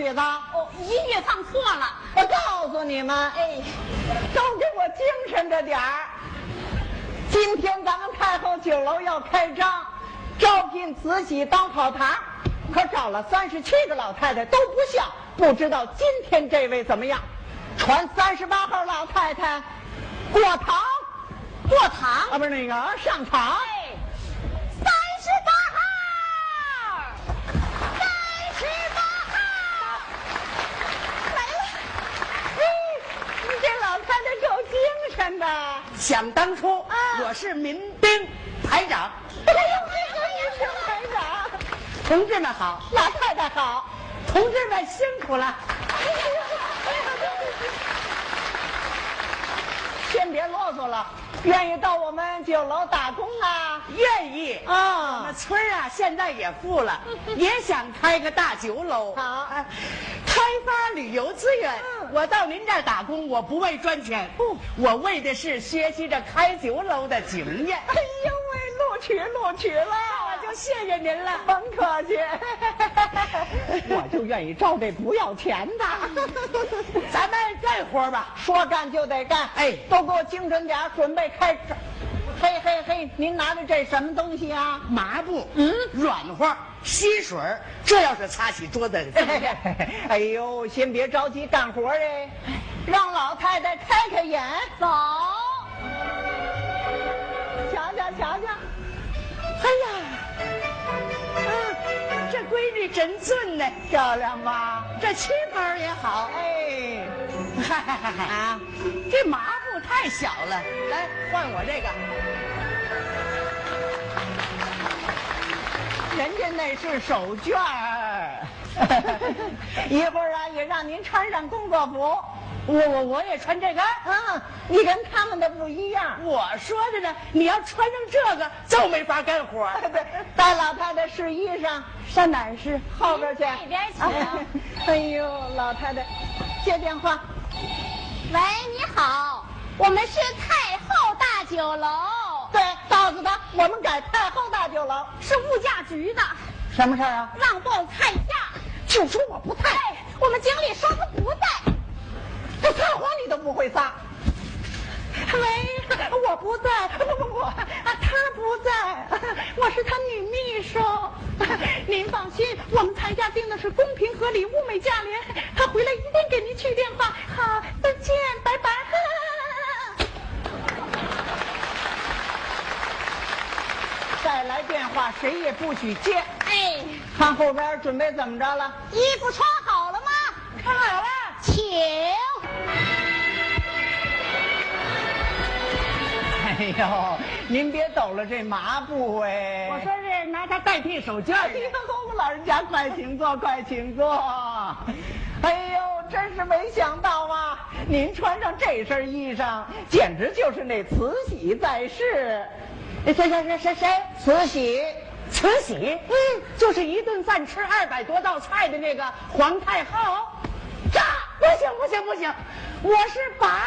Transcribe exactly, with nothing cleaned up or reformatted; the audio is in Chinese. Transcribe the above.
曲子？ 哦，音乐放错了。 我告诉你们， 哎， 都给我精神着点儿。今天咱们太后酒楼要开张，招聘慈禧当跑堂，可找了三十七个老太太都不像，不知道今天这位怎么样？传三十八号老太太过堂， 过堂啊，不是那个上场。 哎，三十八号，三十八号来了。 嘿，你这老太太够精神的。 想当初， 啊我是民兵排长。 哎呦，这个也是排长。 同志们好， 老太太好。 同志们辛苦了。 先别啰嗦了，愿意到我们酒楼打工啊？ 愿意我啊们，村儿啊，现在也富了，也想开个大酒楼。 好哎开发旅游资源。 嗯我到您这儿打工，我不为赚钱，我为的是学习着开酒楼的经验。 哎呦喂，录取录取了， 我就谢谢您了。 甭客气。我就愿意招这不要钱的。 咱们干活吧。 说干就得干， 哎都给我精神点儿，准备开始。嘿嘿嘿，您拿着这什么东西啊？ 麻布，嗯，软和，吸水儿，这要是擦起桌子， 哎呦，先别着急干活哎，让老太太开开眼。 走， 瞧瞧瞧瞧， 哎呀，啊，这闺女真俊呢， 漂亮吧？ 这旗袍也好。 哎， 嗨嗨嗨嗨啊， 这麻布太小了，来换我这个。 人家那是手绢儿。一会儿啊，也让您穿上工作服。 我我我也穿这个。 嗯，你跟他们的不一样。 我说着呢，你要穿上这个就没法干活。 对，带老太太试衣裳，上哪儿试？后边去。 那边请。 哎呦，老太太，接电话。 喂，你好，我们是太后大酒楼， 对，告诉他我们改太后大酒楼。 是物价局的， 什么事儿啊？ 让报菜价。 就说我不在， 哎，我们经理说他不在。 这撒谎你都不会撒。喂，我不在，不不不，啊，他不在，我是他女秘书。您放心，我们菜价定的是公平合理、物美价廉。他回来一定给您去电话。好，再见，拜拜。再来电话，谁也不许接。 哎， 看后边准备怎么着了？ 衣服穿好了吗？ 看好了。 请。 哎呦，您别抖了这麻布哎！ 我说是拿它代替手绢哎儿。 呦，老人家快请坐，快请坐。哎呦，真是没想到啊！您穿上这身衣裳，简直就是那慈禧在世。 谁谁谁谁谁？ 慈禧， 慈禧，嗯，就是一顿饭吃二百多道菜的那个皇太后。 炸！ 不行不行不行，我是把